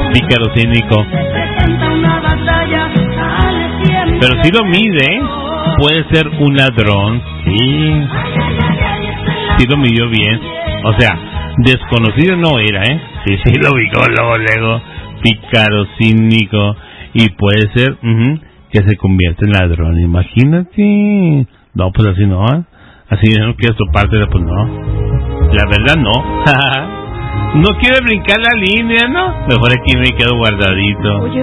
Pícaro, cínico. Pero si lo mide, ¿eh? Puede ser un ladrón, sí. Sí lo midió bien. O sea, desconocido no era, ¿eh? Sí, lo ubicó luego. Pícaro, cínico. Y puede ser que se convierta en ladrón, imagínate. No, pues así no, ¿eh? Así no quieres toparte, pues no. La verdad no. No quiere brincar la línea, ¿no? Mejor aquí me quedo guardadito.